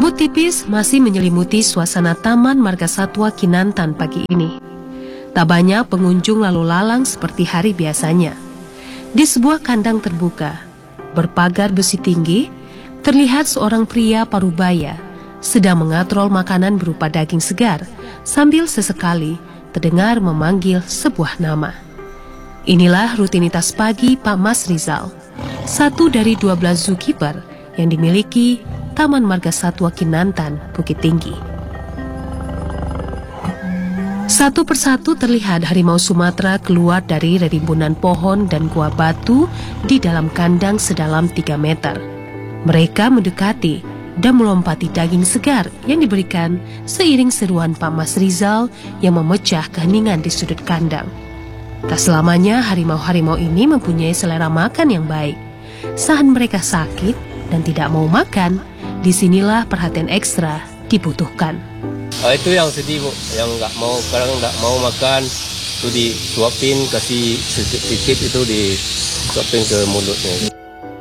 Kabut tipis masih menyelimuti suasana Taman Marga Satwa Kinantan pagi ini. Tak banyak pengunjung lalu lalang seperti hari biasanya. Di sebuah kandang terbuka, berpagar besi tinggi, terlihat seorang pria parubaya sedang mengatrol makanan berupa daging segar sambil sesekali terdengar memanggil sebuah nama. Inilah rutinitas pagi Pak Mas Rizal, satu dari 12 zookeeper yang dimiliki Taman Marga Satwa Kinantan, Bukit Tinggi. Satu persatu terlihat harimau Sumatera keluar dari rimbunan pohon dan gua batu di dalam kandang sedalam 3 meter. Mereka mendekati dan melompati daging segar yang diberikan seiring seruan Pak Mas Rizal yang memecah keheningan di sudut kandang. Tak selamanya harimau-harimau ini mempunyai selera makan yang baik. Saat mereka sakit dan tidak mau makan, disinilah perhatian ekstra dibutuhkan. Itu yang sedih, Bu, yang kadang nggak mau makan, itu disuapin, kasih sedikit itu disuapin ke mulutnya.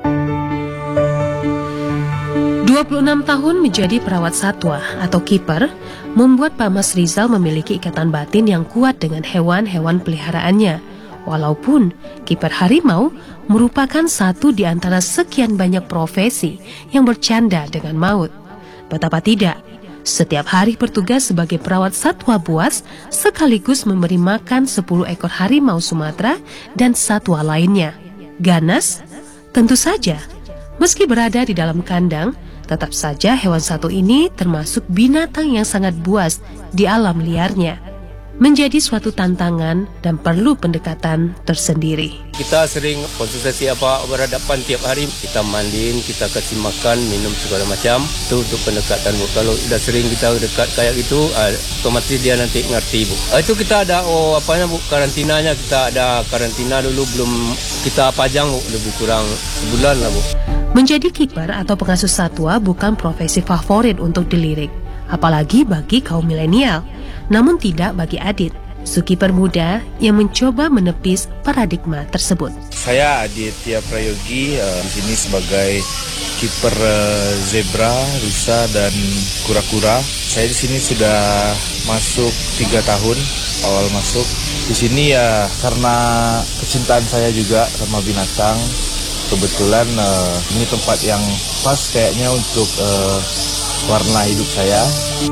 26 tahun menjadi perawat satwa atau kiper membuat Pak Mas Rizal memiliki ikatan batin yang kuat dengan hewan-hewan peliharaannya. Walaupun kiper harimau merupakan satu di antara sekian banyak profesi yang bercanda dengan maut. Betapa tidak, setiap hari bertugas sebagai perawat satwa buas sekaligus memberi makan 10 ekor harimau Sumatera dan satwa lainnya. Ganas? Tentu saja. Meski berada di dalam kandang, tetap saja hewan satu ini termasuk binatang yang sangat buas di alam liarnya. Menjadi suatu tantangan dan perlu pendekatan tersendiri. Kita sering konsultasi berhadapan tiap hari. Kita mandiin, kita kasih makan, minum segala macam. Itu untuk pendekatan, Bu. Kalau sudah sering kita dekat kayak gitu, otomatis dia nanti ngerti, Bu. Itu kita ada Bu, karantinanya. Kita ada karantina dulu, belum kita pajang, Bu. Lebih kurang sebulan lah, Bu. Menjadi kiper atau pengasuh satwa bukan profesi favorit untuk dilirik, apalagi bagi kaum milenial. Namun tidak bagi Adit, zookeeper muda yang mencoba menepis paradigma tersebut. Saya Aditya Prayogi, di sini sebagai kiper zebra, rusa dan kura-kura. Saya di sini sudah masuk 3 tahun, awal masuk. Di sini ya karena kecintaan saya juga sama binatang. Kebetulan ini tempat yang pas kayaknya untuk warna hidup saya.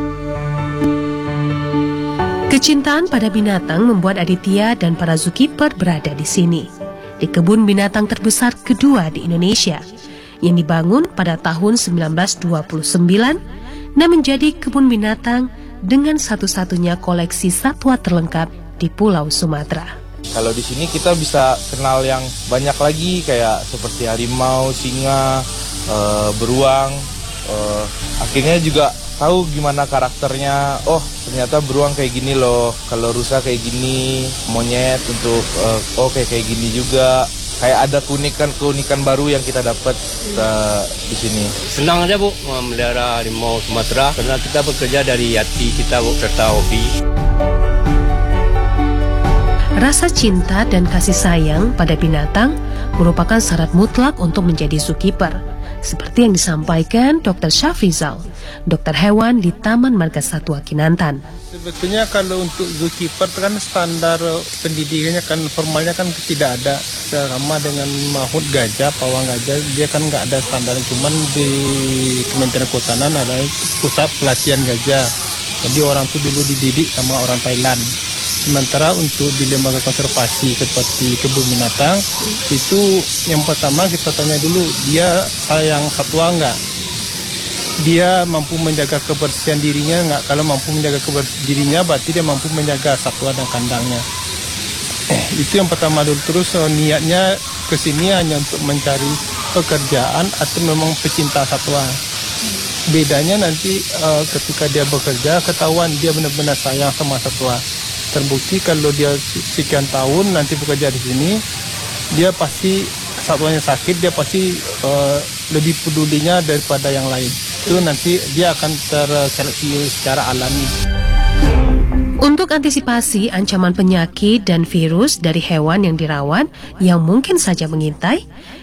Kecintaan pada binatang membuat Aditya dan para zookeeper berada di sini, di kebun binatang terbesar kedua di Indonesia, yang dibangun pada tahun 1929 dan menjadi kebun binatang dengan satu-satunya koleksi satwa terlengkap di Pulau Sumatera. Kalau di sini kita bisa kenal yang banyak lagi kayak seperti harimau, singa, beruang. Akhirnya juga tahu gimana karakternya. Oh, ternyata beruang kayak gini loh. Kalau rusa kayak gini, monyet untuk kayak gini juga. Kayak ada keunikan baru yang kita dapat di sini. Senang aja, Bu, memelihara harimau Sumatera karena kita bekerja dari hati kita, Bu, serta hobi. Rasa cinta dan kasih sayang pada binatang merupakan syarat mutlak untuk menjadi zookeeper, seperti yang disampaikan Dr. Syafrizal, dokter hewan di Taman Marga Satwa Kinantan. Sebetulnya kalau untuk zookeeper kan standar pendidikannya kan formalnya kan tidak ada, sama dengan mahut gajah, pawang gajah, dia kan nggak ada standar. Cuman di Kementerian Kehutanan ada pusat pelatihan gajah, jadi orang tuh dulu dididik sama orang Thailand. Sementara untuk di lembaga konservasi seperti kebun binatang itu yang pertama kita tanya dulu dia sayang satwa enggak, dia mampu menjaga kebersihan dirinya enggak. Kalau mampu menjaga kebersihan dirinya berarti dia mampu menjaga satwa dan kandangnya. Itu yang pertama dulu. Terus niatnya ke sini hanya untuk mencari pekerjaan atau memang pecinta satwa. Bedanya nanti ketika dia bekerja ketahuan dia benar-benar sayang sama satwa. Terbukti kalau dia sekian tahun nanti bekerja di sini, dia pasti satwanya sakit, dia pasti lebih pedulinya daripada yang lain. Itu nanti dia akan terseleksi secara alami. Untuk antisipasi ancaman penyakit dan virus dari hewan yang dirawat yang mungkin saja mengintai,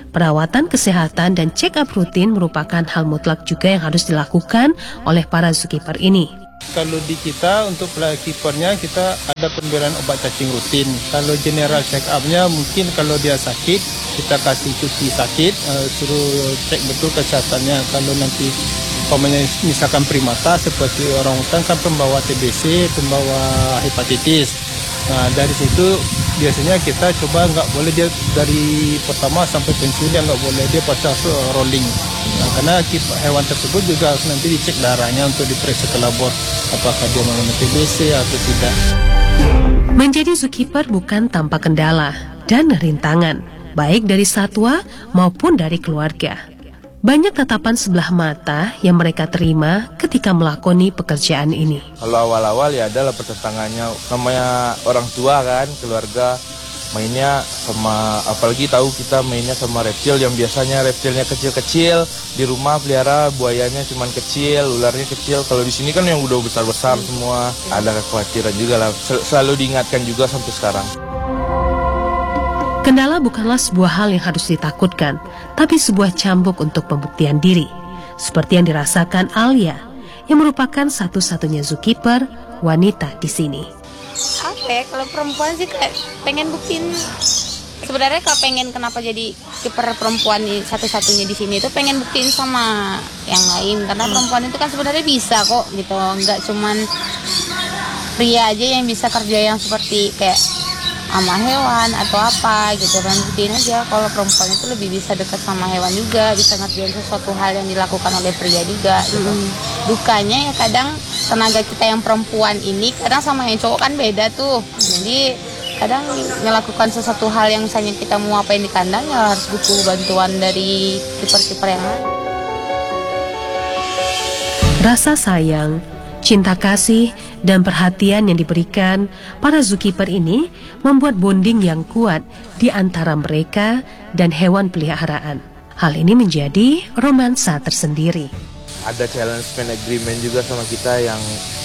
Perawatan kesehatan dan check-up rutin merupakan hal mutlak juga yang harus dilakukan oleh para zookeeper ini. Kalau di kita untuk kipernya kita ada pemberian obat cacing rutin. Kalau general check up-nya mungkin kalau dia sakit kita kasih cuti sakit, suruh cek betul kesehatannya. Kalau nanti umpamanya misalkan primata seperti orang hutan kan pembawa TBC, pembawa hepatitis. Nah dari situ biasanya kita coba nggak boleh dia dari pertama sampai pensiun dia nggak boleh dia pasang rolling. Nah, karena hewan tersebut juga harus nanti dicek darahnya untuk diperiksa ke labor apakah dia mengalami TBC atau tidak. Menjadi zookeeper bukan tanpa kendala dan rintangan, baik dari satwa maupun dari keluarga. Banyak tatapan sebelah mata yang mereka terima ketika melakoni pekerjaan ini. Kalau awal-awal ya adalah pertentangannya, namanya orang tua kan, keluarga mainnya sama, apalagi tahu kita mainnya sama reptil yang biasanya reptilnya kecil-kecil, di rumah pelihara buayanya cuman kecil, ularnya kecil. Kalau di sini kan yang udah besar-besar semua, ada kekhawatiran juga lah, selalu diingatkan juga sampai sekarang. Kendala bukanlah sebuah hal yang harus ditakutkan, tapi sebuah cambuk untuk pembuktian diri. Seperti yang dirasakan Alia, yang merupakan satu-satunya zookeeper wanita di sini. Apa ya, kalau perempuan sih kayak pengen buktiin. Sebenarnya kalau pengen kenapa jadi kiper perempuan satu-satunya di sini itu pengen buktiin sama yang lain. Karena perempuan itu kan sebenarnya bisa kok gitu, nggak cuman pria aja yang bisa kerja yang seperti kayak sama hewan atau apa gitu kan. Buktiin aja kalau perempuan itu lebih bisa dekat sama hewan juga, bisa ngerjain sesuatu hal yang dilakukan oleh pria juga gitu. Dukanya ya kadang tenaga kita yang perempuan ini kadang sama yang cowok kan beda tuh. Jadi kadang melakukan sesuatu hal yang misalnya kita mau apain di kandang ya harus butuh bantuan dari kiper-kiper yang lain. Rasa sayang, cinta kasih, dan perhatian yang diberikan para zookeeper ini membuat bonding yang kuat di antara mereka dan hewan peliharaan. Hal ini menjadi romansa tersendiri. Ada challenge agreement juga sama kita yang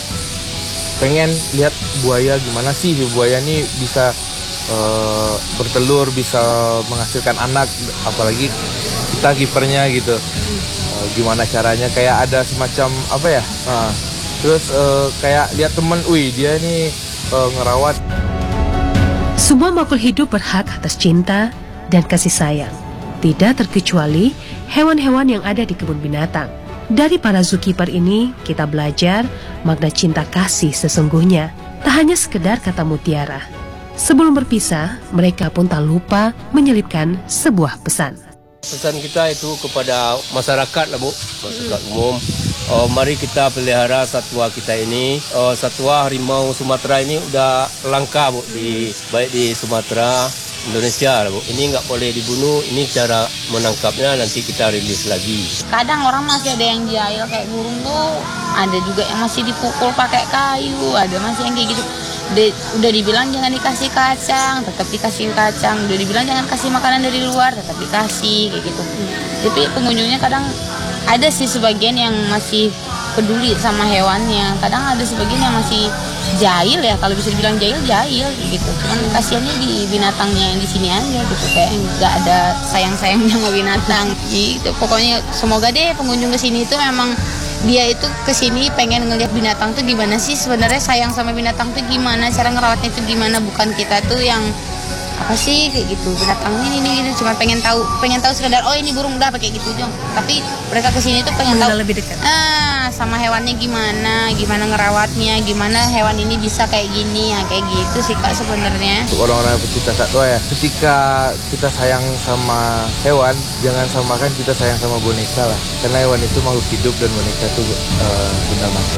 pengen lihat buaya gimana sih, buaya ini bisa bertelur, bisa menghasilkan anak, apalagi kita kipernya gitu. Gimana caranya, kayak ada semacam apa ya, terus kayak lihat temen, wih dia nih ngerawat. Semua makhluk hidup berhak atas cinta dan kasih sayang, tidak terkecuali hewan-hewan yang ada di kebun binatang. Dari para zookeeper ini, kita belajar makna cinta kasih sesungguhnya, tak hanya sekedar kata mutiara. Sebelum berpisah, mereka pun tak lupa menyelipkan sebuah pesan. Pesan kita itu kepada masyarakat lah Bu, masyarakat umum. Mari kita pelihara satwa kita ini. Satwa harimau Sumatera ini udah langka Bu, baik di Sumatera, Indonesia lah Bu. Ini nggak boleh dibunuh, ini cara menangkapnya nanti kita rilis lagi. Kadang orang masih ada yang jahil kayak burung tuh, ada juga yang masih dipukul pakai kayu, ada masih yang kayak gitu. Udah dibilang jangan dikasih kacang, tetap dikasih kacang. Udah dibilang jangan kasih makanan dari luar, tetap dikasih kayak gitu. Tapi pengunjungnya kadang ada sih sebagian yang masih peduli sama hewannya. Kadang ada sebagian yang masih jahil ya, kalau bisa dibilang jahil gitu. Cuman kasihannya di binatangnya yang di sini aja gitu, kayak nggak ada sayang-sayangnya sama binatang gitu. Pokoknya semoga deh pengunjung ke sini itu memang dia itu kesini pengen ngelihat binatang tuh gimana sih sebenarnya, sayang sama binatang tuh gimana, cara ngerawatnya tuh gimana, bukan kita tuh yang apa sih kayak gitu binatang ini cuma pengen tahu sekedar oh ini burung udah pakai gitu dong. Tapi mereka kesini tuh pengen tahu lebih dekat sama hewannya gimana ngerawatnya, gimana hewan ini bisa kayak gini ya, kayak gitu sih Kak sebenarnya. Untuk orang-orang pecinta satwa ya, ketika kita sayang sama hewan, jangan samakan kita sayang sama boneka lah, karena hewan itu makhluk hidup dan boneka itu benda mati.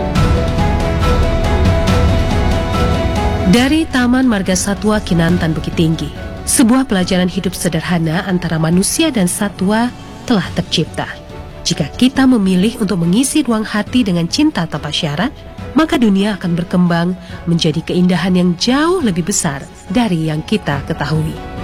Dari Taman Marga Satwa Kinantan Bukit Tinggi, sebuah pelajaran hidup sederhana antara manusia dan satwa telah tercipta. Jika kita memilih untuk mengisi ruang hati dengan cinta tanpa syarat, maka dunia akan berkembang menjadi keindahan yang jauh lebih besar dari yang kita ketahui.